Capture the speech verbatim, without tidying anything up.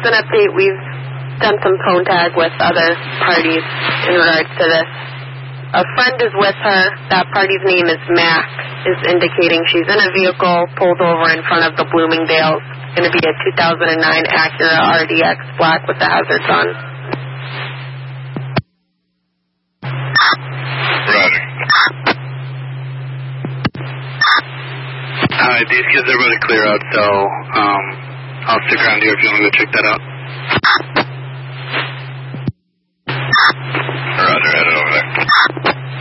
just an update. We've done some phone tag with other parties in regards to this. A friend is with her. That party's name is Mac, is indicating she's in a vehicle pulled over in front of the Bloomingdale's. It's going to be a two thousand nine Acura R D X black with the hazards on. Roger. Alright, these kids are about to clear out, so um, I'll stick around here if you want to go check that out. Roger, head over there.